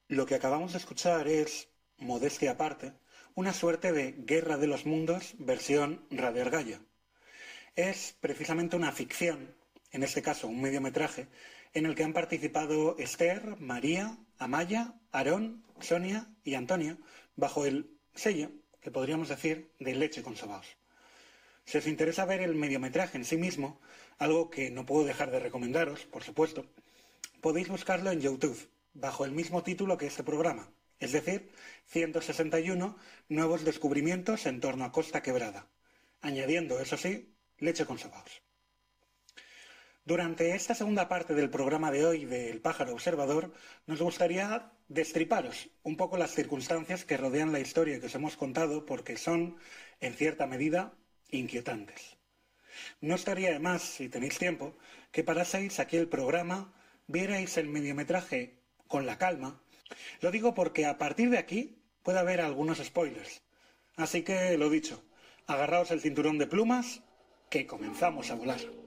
Lo que acabamos de escuchar es, modestia aparte, una suerte de Guerra de los Mundos versión Radio Argalla. Es precisamente una ficción, en este caso un mediometraje, en el que han participado Esther, María, Amaya, Aarón, Sonia y Antonio, bajo el sello, que podríamos decir, de Leche con Sobaos. Si os interesa ver el mediometraje en sí mismo, algo que no puedo dejar de recomendaros, por supuesto, podéis buscarlo en YouTube, bajo el mismo título que este programa, es decir, 161 nuevos descubrimientos en torno a Costa Quebrada, añadiendo, eso sí, Leche con Sobaos. Durante esta segunda parte del programa de hoy de El pájaro observador, nos gustaría destriparos un poco las circunstancias que rodean la historia que os hemos contado porque son, en cierta medida, inquietantes. No estaría de más, si tenéis tiempo, que paraseis aquí el programa, vierais el mediometraje con la calma. Lo digo porque a partir de aquí puede haber algunos spoilers. Así que, lo dicho, agarraos el cinturón de plumas, que comenzamos a volar.